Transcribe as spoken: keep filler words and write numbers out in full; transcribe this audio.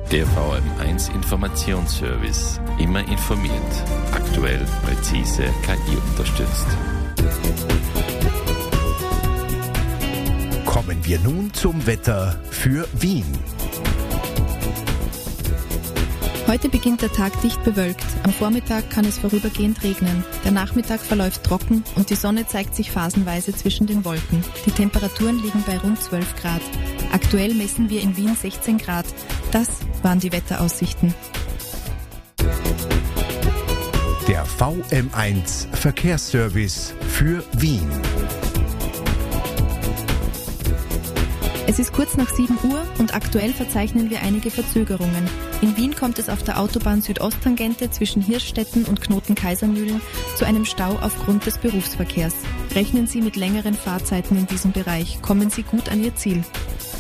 Der V M eins Informationsservice. Immer informiert. Aktuell, präzise, K I unterstützt. Kommen wir nun zum Wetter für Wien. Heute beginnt der Tag dicht bewölkt. Am Vormittag kann es vorübergehend regnen. Der Nachmittag verläuft trocken und die Sonne zeigt sich phasenweise zwischen den Wolken. Die Temperaturen liegen bei rund zwölf Grad. Aktuell messen wir in Wien sechzehn Grad. Das waren die Wetteraussichten. Der V M eins Verkehrsservice für Wien. Es ist kurz nach sieben Uhr und aktuell verzeichnen wir einige Verzögerungen. In Wien kommt es auf der Autobahn Südosttangente zwischen Hirschstetten und Knoten-Kaisermühlen zu einem Stau aufgrund des Berufsverkehrs. Rechnen Sie mit längeren Fahrzeiten in diesem Bereich. Kommen Sie gut an Ihr Ziel.